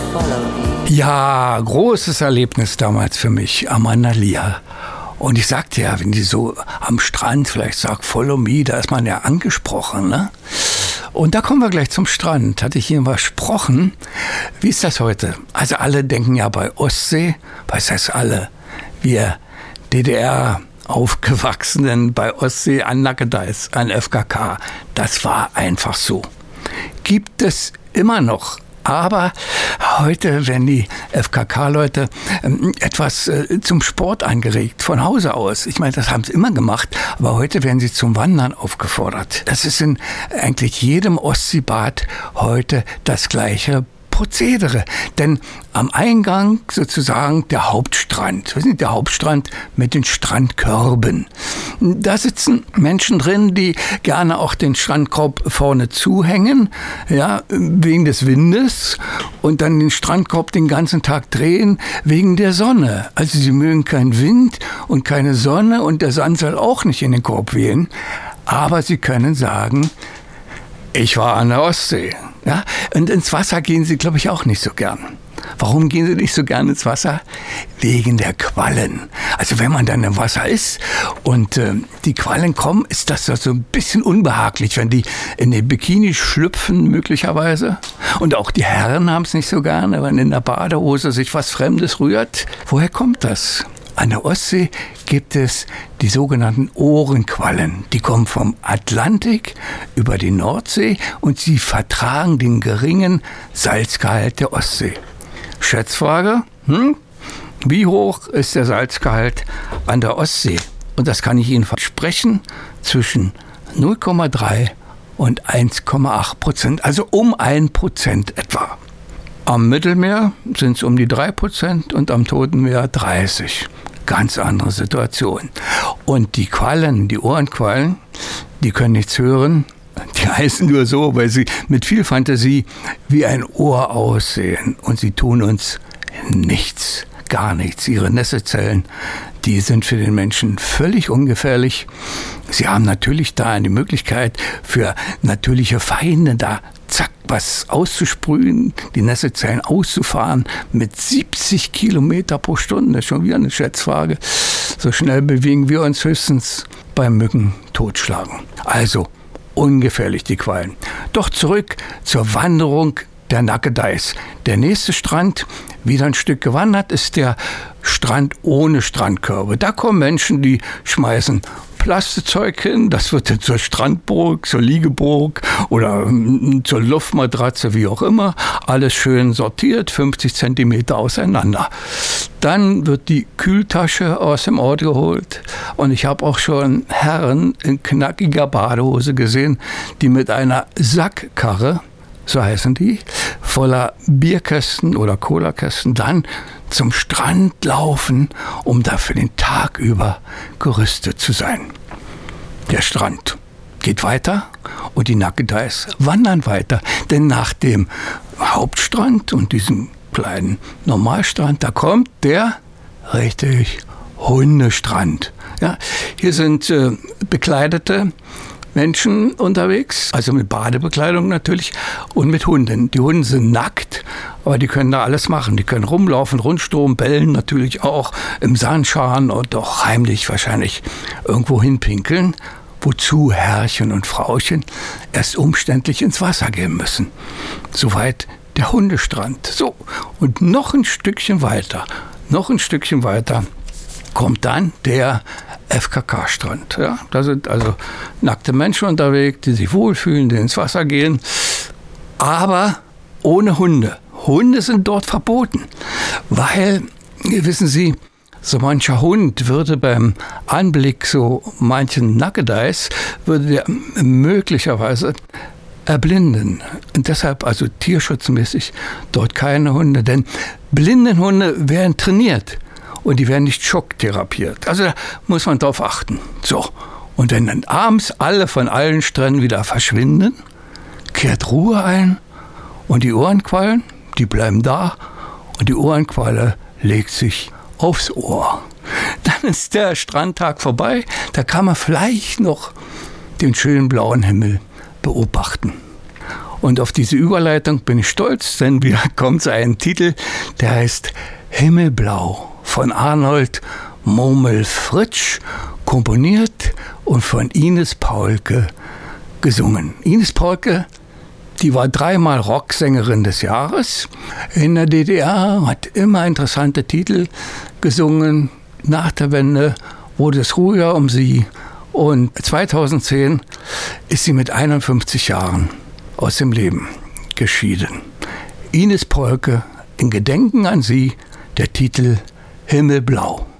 Ja, großes Erlebnis damals für mich, Amanda Lear. Und ich sagte ja, wenn die so am Strand vielleicht sagt, follow me, da ist man ja angesprochen, ne? Und da kommen wir gleich zum Strand. Hatte ich Ihnen versprochen. Wie ist das heute? Also alle denken ja bei Ostsee, was heißt alle? Wir DDR aufgewachsenen bei Ostsee an Nackedeis, an FKK. Das war einfach so. Gibt es immer noch. Aber heute werden die FKK-Leute etwas zum Sport angeregt, von Hause aus. Ich meine, das haben sie immer gemacht, aber heute werden sie zum Wandern aufgefordert. Das ist in eigentlich jedem Ostseebad heute das gleiche Prozedere. Denn am Eingang sozusagen der Hauptstrand, wir sind der Hauptstrand mit den Strandkörben. Da sitzen Menschen drin, die gerne auch den Strandkorb vorne zuhängen, ja, wegen des Windes und dann den Strandkorb den ganzen Tag drehen wegen der Sonne. Also sie mögen keinen Wind und keine Sonne und der Sand soll auch nicht in den Korb wehen, aber sie können sagen, ich war an der Ostsee. Ja? Und ins Wasser gehen sie, glaube ich, auch nicht so gern. Warum gehen sie nicht so gern ins Wasser? Wegen der Quallen. Also wenn man dann im Wasser ist und die Quallen kommen, ist das so ein bisschen unbehaglich, wenn die in den Bikini schlüpfen möglicherweise. Und auch die Herren haben es nicht so gerne, wenn in der Badehose sich was Fremdes rührt. Woher kommt das? An der Ostsee gibt es die sogenannten Ohrenquallen. Die kommen vom Atlantik über die Nordsee und sie vertragen den geringen Salzgehalt der Ostsee. Schätzfrage, wie hoch ist der Salzgehalt an der Ostsee? Und das kann ich Ihnen versprechen, zwischen 0,3 und 1,8%, also um 1% etwa. Am Mittelmeer sind es um die 3% und am Toten Meer 30%. Ganz andere Situation. Und die Quallen, die Ohrenquallen, die können nichts hören. Die heißen nur so, weil sie mit viel Fantasie wie ein Ohr aussehen. Und sie tun uns nichts, gar nichts. Ihre Nesselzellen, die sind für den Menschen völlig ungefährlich. Sie haben natürlich da die Möglichkeit für natürliche Feinde da zack, was auszusprühen, die Nesselzellen auszufahren mit 70 Kilometer pro Stunde. Das ist schon wieder eine Schätzfrage. So schnell bewegen wir uns höchstens beim Mücken totschlagen. Also ungefährlich die Quallen. Doch zurück zur Wanderung der Nackedeis. Der nächste Strand, wieder ein Stück gewandert, ist der Strand ohne Strandkörbe. Da kommen Menschen, die schmeißen Plastikzeug hin, das wird dann zur Strandburg, zur Liegeburg oder zur Luftmatratze, wie auch immer. Alles schön sortiert, 50 Zentimeter auseinander. Dann wird die Kühltasche aus dem Ort geholt und ich habe auch schon Herren in knackiger Badehose gesehen, die mit einer Sackkarre, so heißen die, voller Bierkästen oder Colakästen dann zum Strand laufen, um da für den Tag über gerüstet zu sein. Der Strand geht weiter und die Nackedeis wandern weiter, denn nach dem Hauptstrand und diesem kleinen Normalstrand, da kommt der richtig Hundestrand. Ja, hier sind bekleidete Menschen unterwegs, also mit Badebekleidung natürlich und mit Hunden. Die Hunde sind nackt, aber die können da alles machen. Die können rumlaufen, rundstoßen, bellen natürlich auch, im Sand scharen und auch heimlich wahrscheinlich irgendwo hinpinkeln, wozu Herrchen und Frauchen erst umständlich ins Wasser gehen müssen. Soweit der Hundestrand. So, und noch ein Stückchen weiter kommt dann der FKK-Strand. Ja, da sind also nackte Menschen unterwegs, die sich wohlfühlen, die ins Wasser gehen, aber ohne Hunde. Hunde sind dort verboten, weil, wissen Sie, so mancher Hund würde beim Anblick so manchen Nackedeis, würde der möglicherweise erblinden. Und deshalb also tierschutzmäßig dort keine Hunde, denn Blindenhunde werden trainiert. Und die werden nicht schocktherapiert. Also da muss man drauf achten. So, und wenn dann abends alle von allen Stränden wieder verschwinden, kehrt Ruhe ein und die Ohrenquallen, die bleiben da und die Ohrenqualle legt sich aufs Ohr. Dann ist der Strandtag vorbei, da kann man vielleicht noch den schönen blauen Himmel beobachten. Und auf diese Überleitung bin ich stolz, denn wir kommen zu einem Titel, der heißt Himmelblau von Arnold Murmel-Fritsch, komponiert und von Ines Paulke gesungen. Ines Paulke, die war 3-mal Rocksängerin des Jahres in der DDR, hat immer interessante Titel gesungen. Nach der Wende wurde es ruhiger um sie und 2010 ist sie mit 51 Jahren aus dem Leben geschieden. Ines Paulke, in Gedenken an sie, der Titel Himmelblau.